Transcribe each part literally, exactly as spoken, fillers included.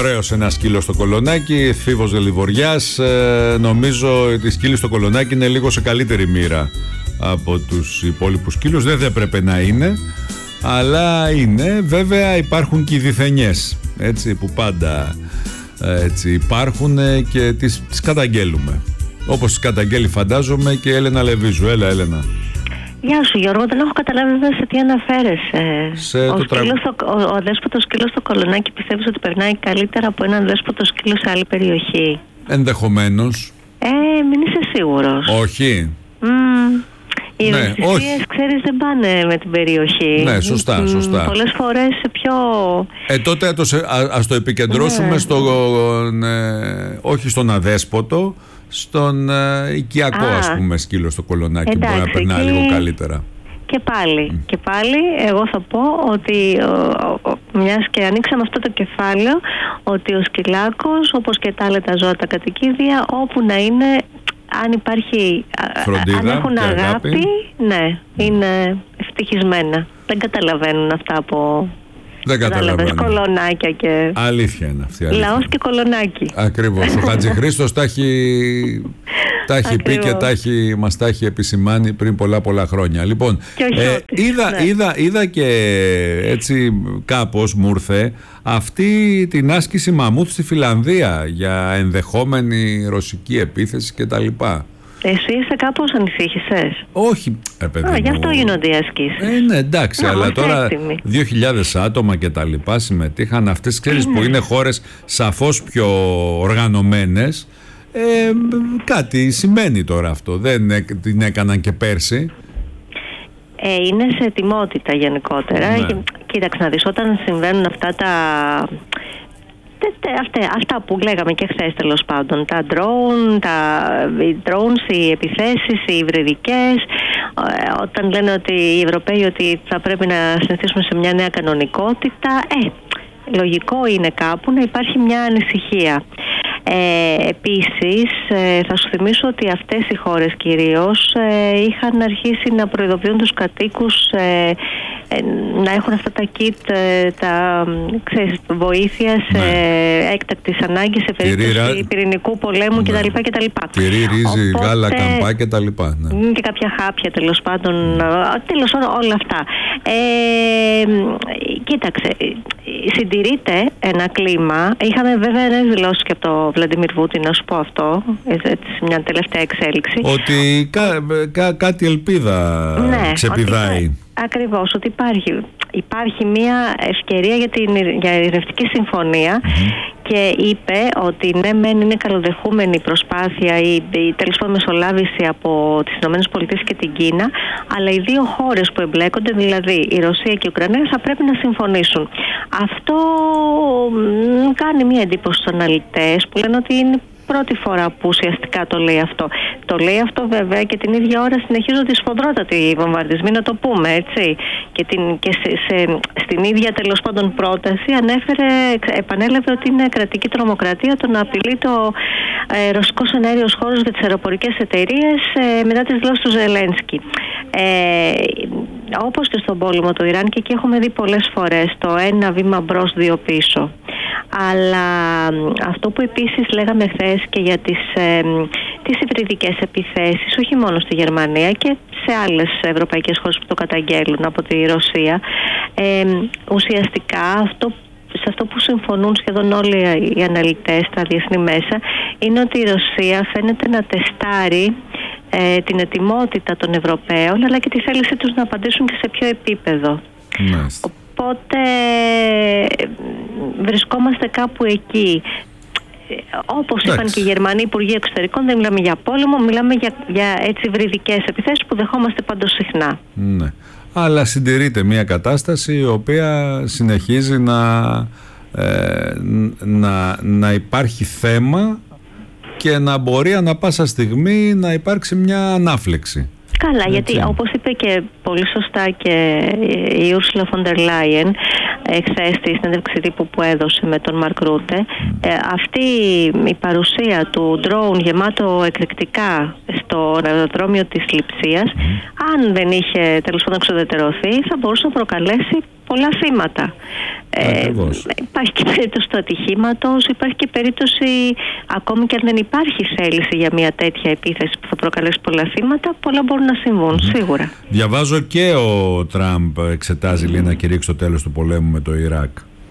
ωραίος ένα σκύλο στο κολονάκι, Φίβος Γελιβοριάς. Ε, νομίζω ότι η σκύλη στο κολονάκι είναι λίγο σε καλύτερη μοίρα από τους υπόλοιπους σκύλους. Δεν θα έπρεπε να είναι, αλλά είναι. Βέβαια υπάρχουν και οι διθενιές, έτσι, που πάντα έτσι, υπάρχουν και τις, τις καταγγέλουμε. Όπως τις καταγγέλει, φαντάζομαι, και η Έλενα Λεβίζου. Έλα, Έλενα. Γεια σου, Γιώργο, δεν έχω καταλάβει βέβαια σε τι αναφέρεσαι. Σε ο, το σκύλος στο, ο, ο αδέσποτος σκύλος στο κολονάκι πιστεύεις ότι περνάει καλύτερα από έναν αδέσποτο σκύλο σε άλλη περιοχή? Ενδεχομένως. Ε, μην είσαι σίγουρος. Όχι. Mm. Οι ναι, ευαισθησίες, ξέρεις, δεν πάνε με την περιοχή. Ναι, σωστά, σωστά. Πολλές φορές σε πιο... Ε, τότε ας το, ας το επικεντρώσουμε ναι. στο, ε, όχι στον αδέσποτο, στον ε, οικιακό, Α, ας πούμε, σκύλο στο κολονάκι. Εντάξει, μπορεί να περνάει και... λίγο καλύτερα. Και πάλι, mm. και πάλι εγώ θα πω ότι ο, ο, μιας και ανοίξαμε αυτό το κεφάλαιο, ότι ο σκυλάκος, όπως και τα άλλα τα ζώα τα κατοικίδια, όπου να είναι, αν υπάρχει φροντίδα, αν έχουν αγάπη, αγάπη, ναι, είναι ευτυχισμένα. Δεν καταλαβαίνουν αυτά από... Δεν καταλαβαίνω. Κολονάκια και... Αλήθεια είναι αυτή. Αλήθεια. Λαός και κολονάκι. Ακριβώς. Ο Χατζηχρήστος τα έχει, τα έχει πει και τα έχει, μας τα έχει επισημάνει πριν πολλά πολλά χρόνια. Λοιπόν, ε, είδα, ναι. είδα, είδα και έτσι κάπως μου ήρθε αυτή την άσκηση μαμούθ στη Φιλανδία για ενδεχόμενη ρωσική επίθεση κτλ. Εσύ είσαι κάπως ανησύχησες? Όχι, ε, παιδί μου. Γι' αυτό γίνονται οι ασκήσεις. Ε, ναι, εντάξει, Να, αλλά τώρα δύο χιλιάδες άτομα και τα λοιπά συμμετείχαν. Αυτές, ξέρεις, που είναι χώρες σαφώς πιο οργανωμένες. Ε, κάτι σημαίνει τώρα αυτό. Δεν την έκαναν και πέρσι. Ε, είναι σε ετοιμότητα γενικότερα. Ναι. Κοίταξε να δεις, όταν συμβαίνουν αυτά τα... Αυτά, αυτά που λέγαμε και χθες, τέλος πάντων, τα drone, τα οι drones, οι επιθέσεις, οι υβριδικές, όταν λένε ότι οι Ευρωπαίοι ότι θα πρέπει να συνηθίσουμε σε μια νέα κανονικότητα, ε, λογικό είναι κάπου να υπάρχει μια ανησυχία. Ε, επίσης, ε, θα σου θυμίσω ότι αυτές οι χώρες κυρίως ε, είχαν αρχίσει να προειδοποιούν τους κατοίκους ε, ε, να έχουν αυτά τα kit, ε, τα ξέρεις, βοήθειας ναι. ε, έκτακτης ανάγκης σε περίπτωση Τυρί, πυρηνικού πολέμου ναι. κτλ. κτλ. Τυρί, ρύζι, οπότε, γάλα, καμπά κτλ. Ναι. Και κάποια χάπια, τέλος πάντων, mm. τέλος όλα αυτά. Ε, κοίταξε, συντηρείται ένα κλίμα. Είχαμε βέβαια νέες δηλώσεις και από το Βλαντιμίρ Πούτιν, να σου πω αυτό, έτσι, μια τελευταία εξέλιξη. Ότι κά, κά, κάτι ελπίδα ναι, ξεπηδάει. Ότι, ακριβώς, ότι υπάρχει, υπάρχει μια ευκαιρία για την για ειρηνευτική συμφωνία mm-hmm. και είπε ότι ναι μεν είναι καλοδεχούμενη η προσπάθεια ή, ή τέλος πάντων μεσολάβηση από τις ΗΠΑ και την Κίνα, αλλά οι δύο χώρες που εμπλέκονται, δηλαδή η Ρωσία και η Ουκρανία, θα πρέπει να συμφωνήσουν. Αυτό κάνει μια εντύπωση στους αναλυτές που λένε ότι είναι πρώτη φορά που ουσιαστικά το λέει αυτό. Το λέει αυτό βέβαια και την ίδια ώρα συνεχίζονται οι σφοδρότατοι βομβαρδισμοί, να το πούμε έτσι. Και, την, και σε, σε, στην ίδια τέλος πάντων πρόταση ανέφερε, επανέλαβε ότι είναι κρατική τρομοκρατία το να απειλεί το ε, ρωσικός εναέριος χώρος για τις αεροπορικές εταιρείες ε, μετά τις δηλώσεις του Ζελένσκι. Ε, όπως και στον πόλεμο του Ιράν, και εκεί έχουμε δει πολλές φορές το ένα βήμα μπρος, δύο πίσω. Αλλά αυτό που επίσης λέγαμε χθες και για τις, ε, τις υβριδικές επιθέσεις, όχι μόνο στη Γερμανία και σε άλλες ευρωπαϊκές χώρες που το καταγγέλουν από τη Ρωσία, ε, ουσιαστικά αυτό, σε αυτό που συμφωνούν σχεδόν όλοι οι αναλυτές στα διεθνή μέσα, είναι ότι η Ρωσία φαίνεται να τεστάρει ε, την ετοιμότητα των Ευρωπαίων, αλλά και τη θέλησή τους να απαντήσουν και σε ποιο επίπεδο. Μάλιστα. Οπότε βρισκόμαστε κάπου εκεί. Όπως είπαν και οι Γερμανοί Υπουργοί Εξωτερικών, δεν μιλάμε για πόλεμο, μιλάμε για, για έτσι βρυδικές επιθέσεις που δεχόμαστε παντός συχνά. Ναι. Αλλά συντηρείται μια κατάσταση η οποία συνεχίζει να, ε, να, να υπάρχει θέμα και να μπορεί ανά πάσα στιγμή να υπάρξει μια ανάφλεξη. Καλά, έτσι. Γιατί όπως είπε και πολύ σωστά και η Ursula von der Leyen εχθές στη συνέντευξη τύπου που έδωσε με τον Μαρκ Ρούτε, mm. ε, αυτή η παρουσία του drone γεμάτο εκρηκτικά στο αεροδρόμιο της Λειψίας, mm. αν δεν είχε τέλος πάντων εξουδετερωθεί, θα μπορούσε να προκαλέσει πολλά θύματα. Ε, υπάρχει και περίπτωση του ατυχήματος, υπάρχει και περίπτωση, ακόμη και αν δεν υπάρχει θέληση για μια τέτοια επίθεση που θα προκαλέσει πολλά θύματα, πολλά μπορούν να συμβούν, mm-hmm. σίγουρα. Διαβάζω και ο Τραμπ εξετάζει λέει να κηρύξει το τέλος του πολέμου με το Ιράκ.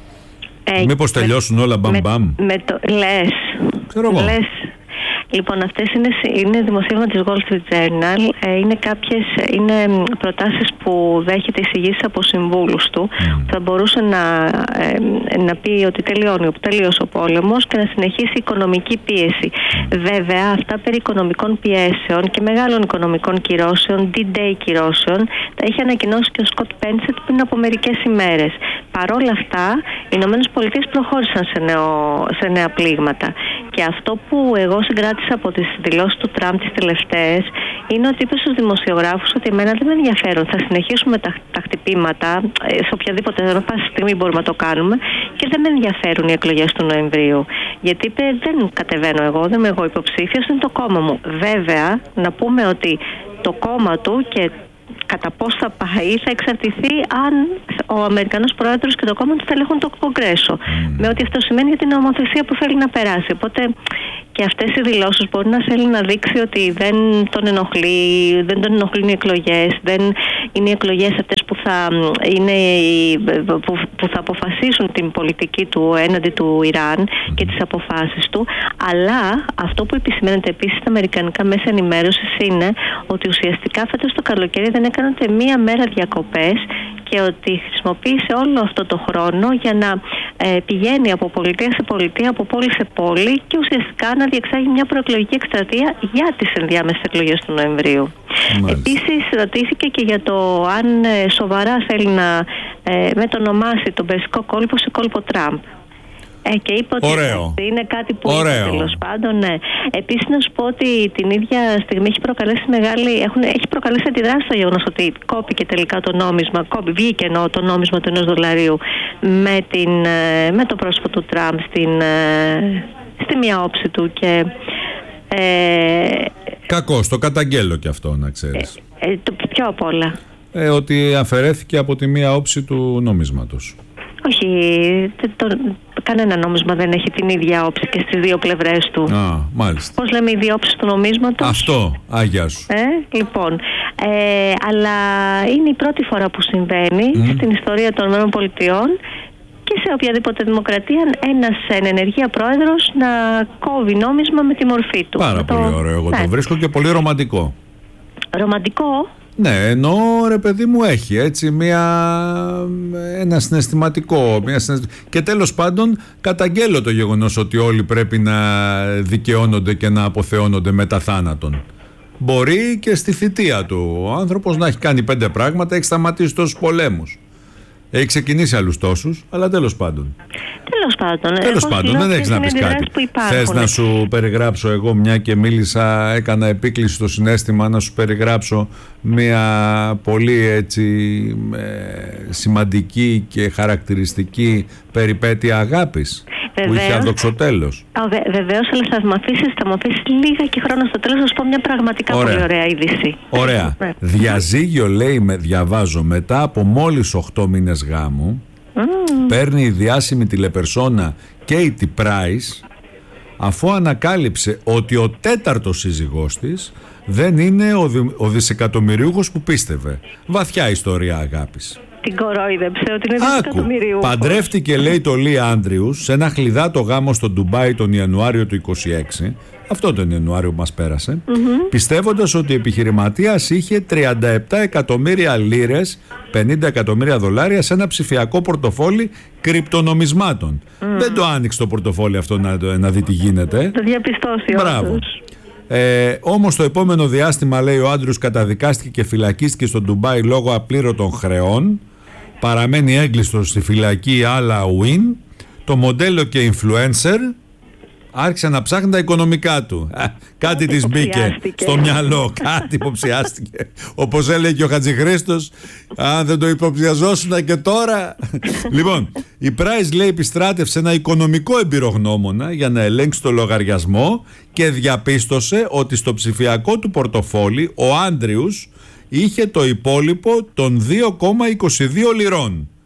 Ε, Μήπως τελειώσουν όλα μπαμ μπαμ. Με, με το, λες, Ξέρω εγώ. λες. Λοιπόν, αυτές είναι, είναι δημοσίευμα της Wall Street Journal. Ε, είναι κάποιες είναι προτάσεις που δέχεται εισηγήσεις από συμβούλους του. Mm. Θα μπορούσε να, ε, να πει ότι τελειώνει, που τελείωσε ο πόλεμος και να συνεχίσει η οικονομική πίεση. Mm. Βέβαια, αυτά περί οικονομικών πιέσεων και μεγάλων οικονομικών κυρώσεων, ντι-Day κυρώσεων, τα είχε ανακοινώσει και ο Σκοτ Πένσετ πριν από μερικές ημέρες. Παρόλα αυτά, οι Ηνωμένες Πολιτείες προχώρησαν σε, νεο, σε νέα πλήγματα. Και αυτό που εγώ συγκράτησα από τις δηλώσεις του Τραμπ τις τελευταίες είναι ότι είπε στους δημοσιογράφους ότι εμένα δεν με ενδιαφέρουν. Θα συνεχίσουμε τα, τα χτυπήματα σε οποιαδήποτε πάση στιγμή μπορούμε να το κάνουμε και δεν με ενδιαφέρουν οι εκλογές του Νοεμβρίου. Γιατί είπε δεν κατεβαίνω εγώ, δεν είμαι εγώ υποψήφιος, είναι το κόμμα μου. Βέβαια, να πούμε ότι το κόμμα του και κατά πώς θα πάει θα εξαρτηθεί αν ο Αμερικανός Πρόεδρος και το κόμμα του θα ελέγχουν το Κογκρέσο. Mm. Με ό,τι αυτό σημαίνει για την νομοθεσία που θέλει να περάσει. Οπότε και αυτές οι δηλώσεις μπορεί να θέλει να δείξει ότι δεν τον ενοχλεί, δεν τον ενοχλούν οι εκλογές, δεν είναι οι εκλογές αυτές που θα, είναι, που, που θα αποφασίσουν την πολιτική του έναντι του Ιράν και τις αποφάσεις του. Αλλά αυτό που επισημαίνεται επίσης στα αμερικανικά μέσα ενημέρωσης είναι ότι ουσιαστικά φέτος το καλοκαίρι δεν έκανε ούτε μία μέρα διακοπές και ότι χρησιμοποίησε όλο αυτό το χρόνο για να ε, πηγαίνει από πολιτεία σε πολιτεία, από πόλη σε πόλη και ουσιαστικά να διεξάγει μια προεκλογική εκστρατεία για τις ενδιάμεσες εκλογές του Νοεμβρίου. Μάλιστα. Επίσης ρωτήθηκε και για το αν ε, σοβαρά θέλει να ε, μετονομάσει τον Περσικό κόλπο σε κόλπο Τραμπ. Ε, και είπε ότι Ωραίο. είναι κάτι που είπε τέλος πάντων. Ναι. Επίσης να σου πω ότι την ίδια στιγμή έχει προκαλέσει μεγάλη, έχουν, έχει προκαλέσει αντιδράσει το γεγονός ότι κόπηκε τελικά το νόμισμα, κόπη, βγήκε εννοώ το νόμισμα του ενός δολαρίου με, την, με το πρόσωπο του Τραμπ στην, στη μία όψη του. Και, ε, κακώς, το καταγγέλλω και αυτό να ξέρεις. Ε, ε, το πιο απ' όλα. Ε, ότι αφαιρέθηκε από τη μία όψη του νομίσματος. Όχι, το, κανένα νόμισμα δεν έχει την ίδια όψη και στις δύο πλευρές του. Α, μάλιστα. Πώς λέμε οι δύο όψεις του νομίσματος? Αυτό, άγια σου. Ε, λοιπόν, ε, αλλά είναι η πρώτη φορά που συμβαίνει mm. στην ιστορία των ΗΠΑ και σε οποιαδήποτε δημοκρατία ένας εν ενεργεία πρόεδρος να κόβει νόμισμα με τη μορφή του. Πάρα το... πολύ ωραίο, εγώ ναι. το βρίσκω και πολύ ρομαντικό. Ρομαντικό? Ναι, εννοώ ρε παιδί μου έχει έτσι μια, ένα συναισθηματικό μια συναισθηματικό. Και τέλος πάντων καταγγέλλω το γεγονός ότι όλοι πρέπει να δικαιώνονται και να αποθεώνονται μετά θάνατον. Μπορεί και στη θητεία του ο άνθρωπος να έχει κάνει πέντε πράγματα, έχει σταματήσει τόσους πολέμους, έχει ξεκινήσει άλλους τόσους, αλλά τέλος πάντων. Τέλος πάντων, τέλος πάντων δεν έχεις να πεις κάτι. Θες να σου περιγράψω εγώ, μια και μίλησα, έκανα επίκληση στο συναίσθημα, να σου περιγράψω μια πολύ έτσι ε, σημαντική και χαρακτηριστική περιπέτεια αγάπης? Βεβαίως, που είχε αδοξοτέλος. Βε, βεβαίως, αλλά θα μου αφήσεις, θα μου αφήσεις λίγα και χρόνο στο τέλος να σου πω μια πραγματικά ωραία. πολύ ωραία είδηση. Ωραία. Ναι. Διαζύγιο λέει, με, διαβάζω, μετά από μόλις οκτώ μήνες γάμου, mm. παίρνει η διάσημη τηλεπερσόνα Katie Price, αφού ανακάλυψε ότι ο τέταρτος σύζυγός της δεν είναι ο, δι, ο δισεκατομμυριούχος που πίστευε. Βαθιά ιστορία αγάπης. Την κορόιδεψε ότι είναι δισεκατομμυριούχος. Παντρεύτηκε, λέει, το Λι Άντριους σε ένα χλιδάτο γάμο στο Ντουμπάι τον Ιανουάριο του είκοσι έξι. Αυτό τον Ιανουάριο που μας πέρασε. Mm-hmm. Πιστεύοντας ότι ο επιχειρηματίας είχε τριάντα επτά εκατομμύρια λίρες, πενήντα εκατομμύρια δολάρια σε ένα ψηφιακό πορτοφόλι κρυπτονομισμάτων. Mm. Δεν το άνοιξε το πορτοφόλι αυτό να, να δει τι γίνεται. Το διαπιστώσει. Μπράβο. Ε, όμως το επόμενο διάστημα, λέει, ο Άντριους καταδικάστηκε και φυλακίστηκε στο Ντουμπάι λόγω απλήρωτων χρεών. Παραμένει έγκλειστος στη φυλακή Άλλα Ουίν. Το μοντέλο και influencer άρχισε να ψάχνει τα οικονομικά του. Κάτι της μπήκε στο μυαλό. Κάτι υποψιάστηκε. Όπως έλεγε και ο Χατζηχρήστος, αν δεν το υποψιαζόσουν και τώρα. Λοιπόν, η Price, λέει, επιστράτευσε ένα οικονομικό εμπειρογνώμονα για να ελέγξει το λογαριασμό και διαπίστωσε ότι στο ψηφιακό του πορτοφόλι ο Άντριους είχε το υπόλοιπο των δύο κόμμα είκοσι δύο λιρών.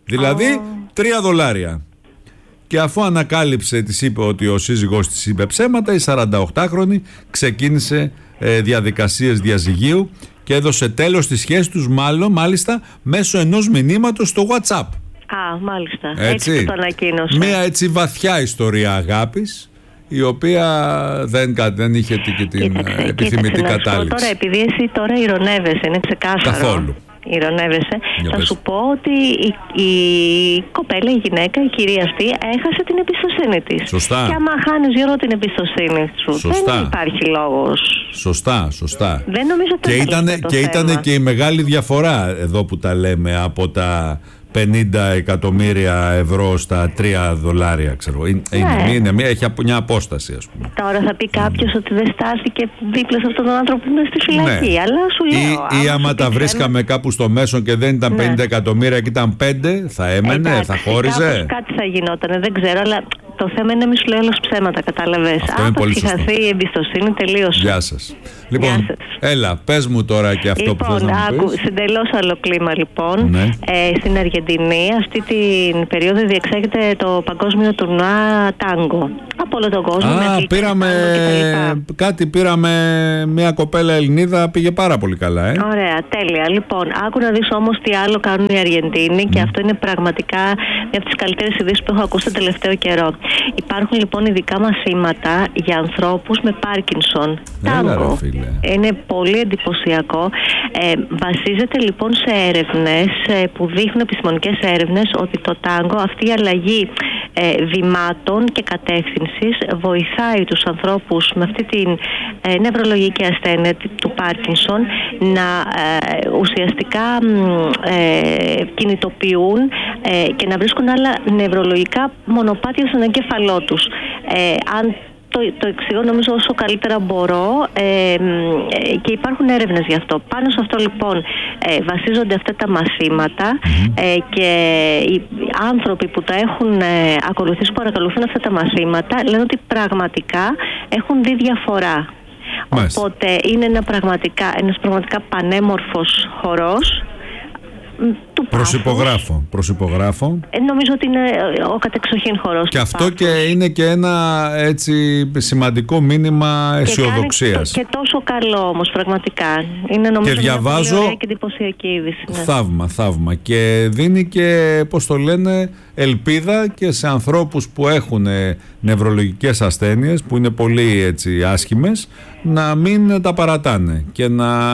Δηλαδή Oh. τρία δολάρια. Και αφού ανακάλυψε, της είπε ότι ο σύζυγός της είπε ψέματα, η σαρανταοκτάχρονη ξεκίνησε ε, διαδικασίες διαζυγίου και έδωσε τέλος στη σχέση τους, μάλλον μάλιστα μέσω ενός μηνύματος στο WhatsApp. Α, μάλιστα. Έτσι, έτσι το ανακοίνωσε. Μία έτσι βαθιά ιστορία αγάπης, η οποία δεν, δεν είχε και την κοίταξε, επιθυμητή κοίταξε, κατάληξη. Τώρα, επειδή εσύ τώρα ηρωνεύεσαι, είναι ξεκάθαρο. Καθόλου. Ηρωνεύεσαι. Για θα πες. σου πω ότι η, η κοπέλα, η γυναίκα, η κυρία αυτή έχασε την εμπιστοσύνη της. Σωστά. Και άμα χάνεις, Γιώργο, την εμπιστοσύνη σου, Σωστά. δεν υπάρχει λόγος. Σωστά, σωστά. Δεν νομίζω ότι Και θα ήταν λύσει το και, θέμα. ήτανε και η μεγάλη διαφορά εδώ που τα λέμε, από τα πενήντα εκατομμύρια ευρώ στα τρία δολάρια, ξέρω. Είναι, Ναι. είναι, είναι, έχει μια απόσταση, ας πούμε. Τώρα θα πει κάποιος ότι δεν στάθηκε δίπλα σε αυτόν τον άνθρωπο που είναι στη φυλακή. Ναι. Αλλά σου λέω. Ή, ή άμα άμα σου τα πει βρίσκαμε κάπου στο μέσο και δεν ήταν Ναι. πενήντα εκατομμύρια και ήταν πέντε, θα έμενε, Εντάξει, θα χώριζε. κάπως κάτι θα γινόταν, δεν ξέρω, αλλά το θέμα είναι να μην σου λέω όλος ψέματα, κατάλαβες. Αυτό είναι Αν πολύ έχει σωστό. χαθεί η εμπιστοσύνη, τελείωσε. Γεια σας. Λοιπόν, Γεια σας. έλα, πες μου τώρα και αυτό Λοιπόν, που θες να μου άκου, πεις. συντελώς άλλο κλίμα λοιπόν. Ναι. Ε, στην Αργεντινή αυτή την περίοδο διεξάγεται το παγκόσμιο τουρνουά τάγκο. Από όλο τον κόσμο. με Α, αθλητές πήραμε τάγκο κτλ. κάτι, πήραμε μια κοπέλα Ελληνίδα, πήγε πάρα πολύ καλά, ε. Ωραία, τέλεια. Λοιπόν, άκου να δεις όμως τι άλλο κάνουν οι Αργεντίνοι και αυτό είναι πραγματικά μια από τις καλύτερες ειδήσεις που έχω ακούσει τον τελευταίο καιρό. Υπάρχουν λοιπόν ειδικά μαθήματα για ανθρώπους με Πάρκινσον. Έλα, Τάγκο. ρε, φίλε. Είναι πολύ εντυπωσιακό. Ε, βασίζεται λοιπόν σε έρευνες ε, που δείχνουν, επιστημονικές έρευνες, ότι το τάγκο, αυτή η αλλαγή ε, βημάτων και κατεύθυνσης βοηθάει τους ανθρώπους με αυτή την ε, νευρολογική ασθένεια του Πάρκινσον να ε, ουσιαστικά ε, κινητοποιούν ε, και να βρίσκουν άλλα νευρολογικά μονοπάτια στον εγκέφαλό τους. Ε, αν Το, το εξηγώ νομίζω όσο καλύτερα μπορώ ε, ε, και υπάρχουν έρευνες γι' αυτό. Πάνω σε αυτό λοιπόν ε, βασίζονται αυτά τα μαθήματα ε, και οι άνθρωποι που τα έχουν ε, ακολουθήσει, που παρακολουθούν αυτά τα μαθήματα, λένε ότι πραγματικά έχουν δει διαφορά. Μάλιστα. Οπότε είναι ένα πραγματικά, ένας πραγματικά πανέμορφος χορός του πάθους. Προσυπογράφω, προσυπογράφω. Ε, νομίζω ότι είναι ο κατεξοχήν χορός. Και του αυτό πάθους. και είναι και ένα έτσι σημαντικό μήνυμα αισιοδοξίας. Και, και τόσο καλό όμως πραγματικά. Είναι νομίζω Και διαβάζω- μια πολύ ωραία και εντυπωσιακή είδηση. Ναι. Θαύμα, θαύμα. Και δίνει και, πώς το λένε, ελπίδα και σε ανθρώπους που έχουν νευρολογικές ασθένειες, που είναι πολύ έτσι άσχημες, να μην τα παρατάνε και να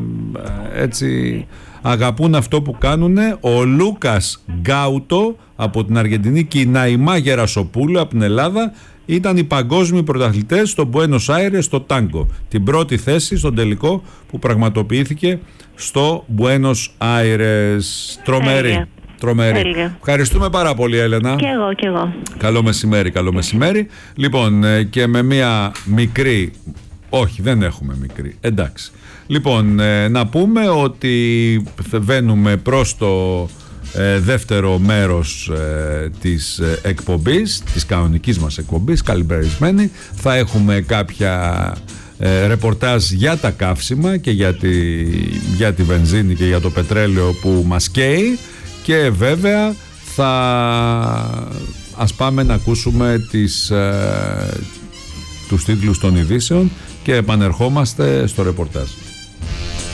έτσι αγαπούν αυτό που κάνουν. Ο Λούκας Γκάουτο από την Αργεντινή και η Ναϊμά Γερασοπούλου από την Ελλάδα ήταν οι παγκόσμιοι πρωταθλητές στο Μπουένος Άιρες στο τάγκο. Την πρώτη θέση στον τελικό που πραγματοποιήθηκε στο Μπουένος Άιρες. Τρομερή. Τέλεια. Τρομερή. Τέλεια. Ευχαριστούμε πάρα πολύ, Έλενα. Και εγώ, και εγώ. Καλό μεσημέρι, καλό μεσημέρι. Λοιπόν, ε, και με μία μικρή... Όχι, δεν έχουμε μικρή. Εντάξει. Λοιπόν, ε, να πούμε ότι βαίνουμε προς το ε, δεύτερο μέρος ε, της ε, εκπομπής, της κανονικής μας εκπομπής, καλυμπερισμένη. Θα έχουμε κάποια ε, ρεπορτάζ για τα καύσιμα και για τη, για τη βενζίνη και για το πετρέλαιο που μας καίει. Και βέβαια θα ας πάμε να ακούσουμε τις, ε, τους τίτλους των ειδήσεων και επανερχόμαστε στο ρεπορτάζ.